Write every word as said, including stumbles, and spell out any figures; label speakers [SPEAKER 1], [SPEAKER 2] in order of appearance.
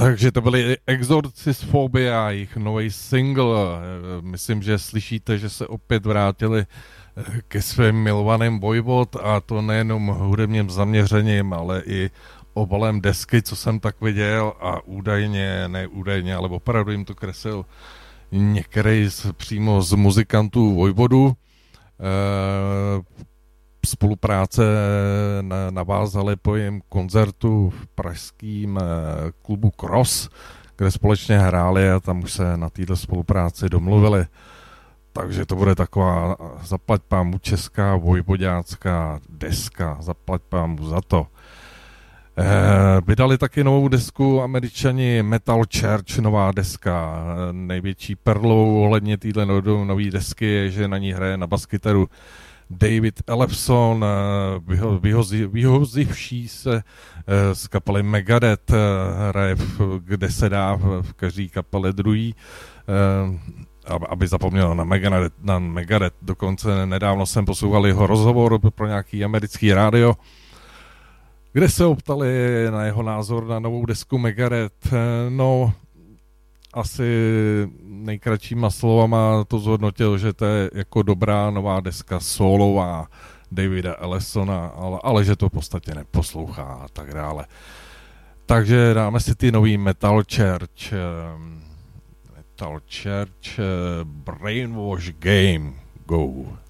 [SPEAKER 1] Takže to byly Exorcisphobia, jejich nový single. Myslím, že slyšíte, že se opět vrátili ke svým milovaným Voivod, a to nejenom hudebním zaměřením, ale i obalem desky, co jsem tak viděl, a údajně, ne údajně, ale opravdu jim to kreslil některý z, přímo z muzikantů Voivodu. E, spolupráce navázali po jejím koncertu v pražském klubu Cross, kde společně hráli, a tam už se na této spolupráci domluvili. Takže to bude taková zaplať pámu česká vojvoďácká deska, zaplať pámu za to. E, vydali taky novou desku Američani Metal Church, nová deska. Největší perlou ohledně téhle nové desky je, že na ní hraje na baskytaru David Ellefson, vyhozivší se z kapely Megadeth, hraje kde se dá v každé kapele druhý, aby zapomněl na Megadeth, na Megadeth. Dokonce nedávno jsem poslouchal jeho rozhovor pro nějaký americký rádio, kde se optali na jeho názor na novou desku Megadeth. No, asi nejkratšíma slovama to zhodnotil, že to je jako dobrá nová deska solová Davida Ellefsona, ale, ale že to v podstatě neposlouchá a tak dále. Takže dáme si ty nový Metal Church, Metal Church Brainwash Game. Go.